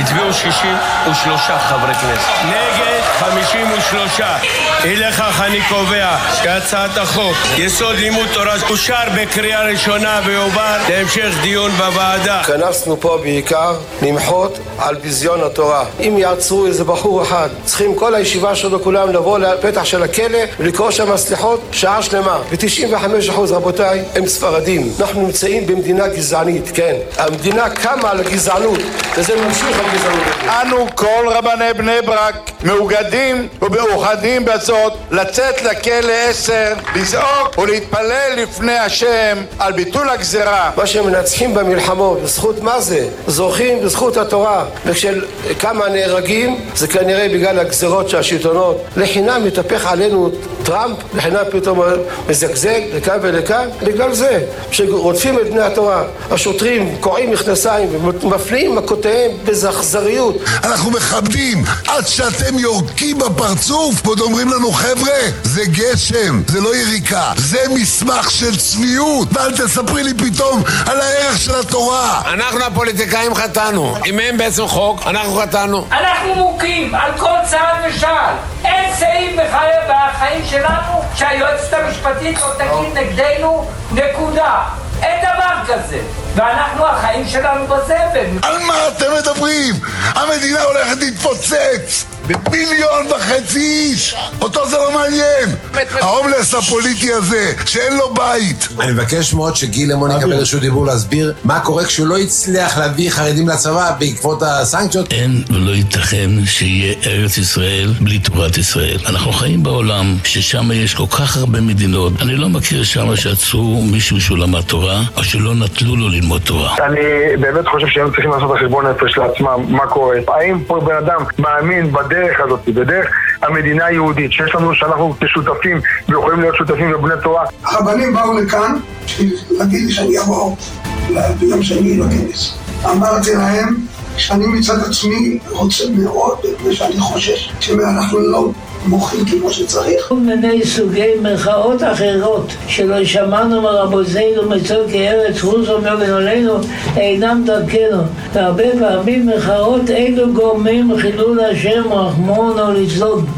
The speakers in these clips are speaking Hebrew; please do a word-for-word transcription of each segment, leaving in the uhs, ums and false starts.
הצביעו שישים ושלושה חברי כנסת, נגד חמישים ושלושה. אי לכך אני קובע שהצעת החוק יסוד לימוד תורה אושר בקריאה ראשונה ויועבר להמשך דיון בוועדה. כנסנו פה בעיקר למחות על ביזיון התורה. אם יעצרו איזה בחור אחד, צריכים כל הישיבה שלו כולם לבוא לפתח של הכלא ולקרוא שם סליחות שעה שלמה. ב-תשעים וחמישה אחוז רבותיי הם ספרדים. אנחנו נמצאים במדינה גזענית, כן. המדינה קמה על הגזענות וזה ממשיך על גזענות. אנו כל רבני בני ברק מאוגדים ומאוחדים בזאת לצאת לכלא עשר, לזעוק ולהתפלל לפני השם על ביטול הגזרה. מה שמנצחים במלחמות, בזכות מה זה? זוכים בזכות התורה. וכשל כמה נהרגים, זה כנראה בגלל הגזרות של השלטונות. לחינם מתהפך עלינו טראמפ, לחינם פתאום מזגזג לכאן ולכאן. בגלל זה, שרודפים את בני התורה, השוטרים קורעים מכנסיים ומפליאים מכותיהם בזכזריות. אנחנו מכבדים עד שאתם יורקים בפרצוף ועוד אומרים לנו חבר'ה, זה גשם, זה לא יריקה, זה מסמך של צביעות, ואל תספרי לי פתאום על הערך של התורה. אנחנו הפוליטיקאים חטאנו, אם הם בעצם חוק, אנחנו חטאנו. אנחנו מוקים על כל צעד ושעל. אין סעיף בחיים שלנו שהיועצת המשפטית לא תגיד נגדנו נקודה. אין דבר כזה. ואנחנו החיים שלנו בזבל. על מה אתם מדברים? המדינה הולכת להתפוצץ במיליון וחצי איש. אותו זה לא מעניין. ההומלס הפוליטי הזה שאין לו בית. אני מבקש מאוד שגיל לימון יקבל רשות דיבור להסביר מה קורה כשהוא לא הצליח להביא חרדים לצבא בעקבות הסנקציות. אין ולא ייתכן שיהיה ארץ ישראל בלי תורת ישראל. אנחנו חיים בעולם ששם יש כל כך הרבה מדינות. אני לא מכיר שם שעצרו מישהו שהוא למד תורה או שלא נטלו לו ללמוד תורה. אני באמת חושב שהם צריכים לעשות את החשבון נפש לעצמם, מה קורה. האם פה בן אדם מאמין בדרך הזאת, בדרך המדינה היהודית, שיש לנו שאנחנו כשותפים ויכולים להיות שותפים בבני תורה. הרבנים באו לכאן להגיד לי שאני אבוא ביום שני לכנס. אמרתי להם שאני מצד עצמי רוצה מאוד, ושאני חושש שאנחנו לא מוחים כמו שצריך. מיני סוגי מחאות אחרות שלא שמענו מרבותינו מצור כארץ חוץ ומגן עלינו אינם דרכנו, והרבה פעמים מחאות אלו גורמים חילול השם רחמון או לצלון.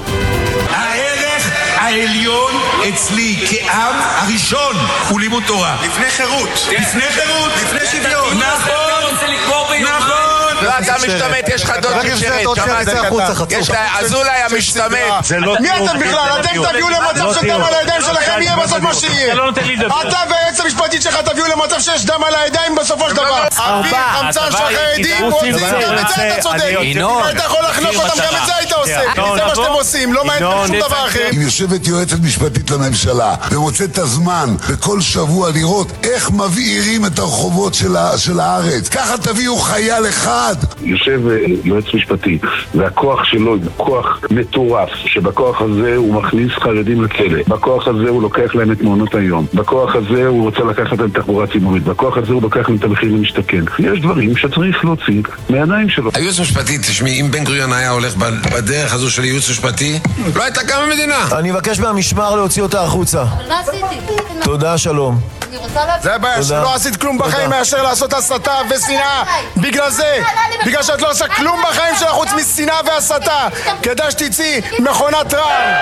הערך העליון אצלי כעם הראשון הוא לימוד תורה. לפני חירות, לפני חירות, לפני שוויון. נכון, נכון. אתה משתמט, יש לך דוד ששרת, יש לה אזולאי המשתמט. מי אתם בכלל? אתם תביאו למצב של דם על הידיים שלכם, יהיה בסוף מה שיהיה. אתה והיועצת המשפטית שלך תביאו למצב שיש דם על הידיים בסופו של דבר. אוויר, חמצן של חרדים, רוצים, גם את זה אתה צודק. אתה יכול לחנוק אותם, גם את זה היית עושה. זה מה שאתם עושים, לא מעניין שום דבר אחר. אם יושבת יועצת משפטית לממשלה ומוצאת את הזמן בכל שבוע לראות איך מבעירים את הרחובות של הארץ, ככה תביאו חייל אחד. יושב יועץ משפטי והכוח שלו הוא כוח מטורף, שבכוח הזה הוא מכניס חרדים לכלא, בכוח הזה הוא לוקח להם את מעונות היום, בכוח הזה הוא רוצה לקחת להם תחבורה ציבורית, בכוח הזה הוא לוקח להם את המחיר למשתכן. יש דברים שצריך להוציא מהעיניים שלו. היועץ משפטי, תשמעי, אם בן גוריון היה הולך בדרך הזו של ייעוץ משפטי, לא הייתה קמה מדינה. אני מבקש מהמשמר להוציא אותה החוצה. אבל מה עשיתי? תודה, שלום. זה הבעיה, שלא עשית כלום בחיים מאשר לעשות הסתה ושנאה. בגלל זה, בגלל שאת לא עושה כלום בחיים שלך חוץ משנאה והסתה. כדאי שתצאי מכונת רעל.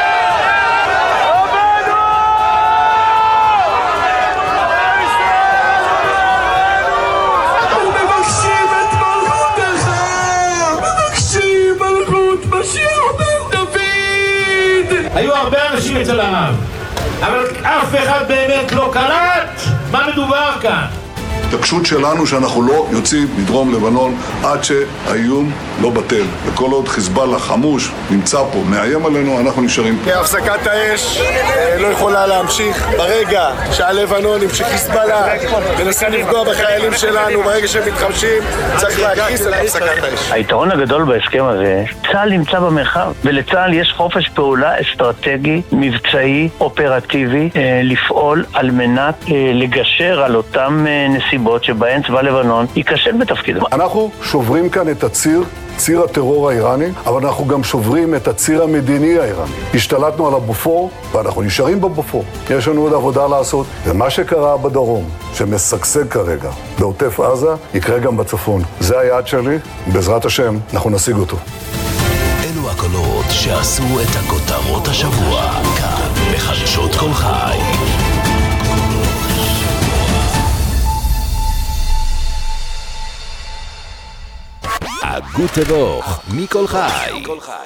מבקשים את מלכותך, מבקשים מלכות משיח בן דוד. היו הרבה אנשים אצל הרב, אבל אף אחד באמת לא קלט מה מדובר כאן. התעקשות שלנו שאנחנו לא יוצאים מדרום לבנון עד שהאיום לא בטל. וכל עוד חיזבאללה חמוש נמצא פה, מאיים עלינו, אנחנו נשארים פה. הפסקת האש לא יכולה להמשיך. ברגע שהלבנונים, שחיזבאללה מנסים לפגוע בחיילים שלנו, ברגע שהם מתחמשים, צריך להכניס את הפסקת האש. היתרון הגדול בהסכם הזה, צה"ל נמצא במרחב, ולצה"ל יש חופש פעולה אסטרטגי, מבצעי, אופרטיבי, לפעול על מנת לגשר על אותם נסיבות נסיבות שבהן צבא לבנון ייכשל בתפקידו. אנחנו שוברים כאן את הציר, ציר הטרור האיראני, אבל אנחנו גם שוברים את הציר המדיני האיראני. השתלטנו על הבופור, ואנחנו נשארים בבופור. יש לנו עוד עבודה לעשות, ומה שקרה בדרום, שמשגשג כרגע, בעוטף עזה, יקרה גם בצפון. זה היעד שלי, בעזרת השם, אנחנו נשיג אותו. אלו הקולות שעשו את הכותרות השבוע, כאן בחדשות כל חי. הגוטה ווך, מכל חי.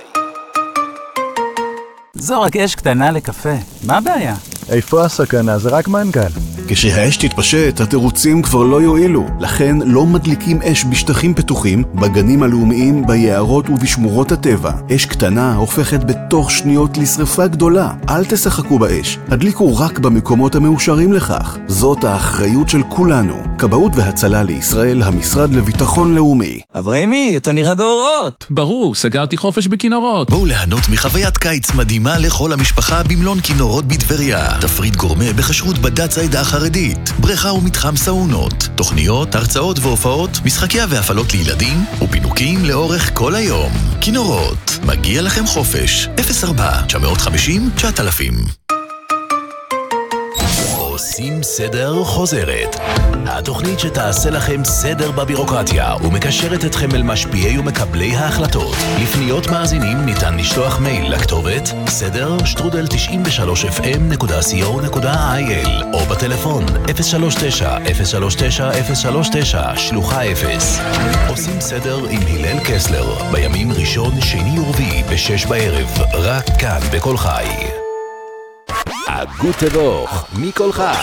זו רק אש קטנה לקפה, מה הבעיה? איפה הסכנה? זה רק מנגל. כשהאש תתפשט, התירוצים כבר לא יועילו. לכן לא מדליקים אש בשטחים פתוחים, בגנים הלאומיים, ביערות ובשמורות הטבע. אש קטנה הופכת בתוך שניות לשריפה גדולה. אל תשחקו באש. הדליקו רק במקומות המאושרים לכך. זאת האחריות של כולנו. כבאות והצלה לישראל, המשרד לביטחון לאומי. אברהימי, אתה נראה באורות. ברור, סגרתי חופש בכינורות. בואו ליהנות מחוויית קיץ מדהימה לכל המשפחה במלון כינורות בטבריה. תפריט גורמה בכשרות בדת העדה החרדית, בריכה ומתחם סאונות, תוכניות, הרצאות והופעות, משחקיה והפעלות לילדים ופינוקים לאורך כל היום. כינורות, מגיע לכם חופש. אפס ארבע תשע חמש אפס תשעת אלפים. עושים סדר חוזרת. התוכנית שתעשה לכם סדר בבירוקרטיה ומקשרת אתכם אל משפיעי ומקבלי ההחלטות. לפניות מאזינים ניתן לשלוח מייל לכתובת סדר שטרודל תשעים ושלוש אף אם נקודה סי או נקודה איי אל או בטלפון אפס שלוש תשע אפס שלוש תשע אפס שלוש תשע שלוחה אפס. עושים סדר עם הלל קסלר בימים ראשון, שני ורביעי בשש בערב, רק כאן בכל חי. הגוטה ווך, מכל חי.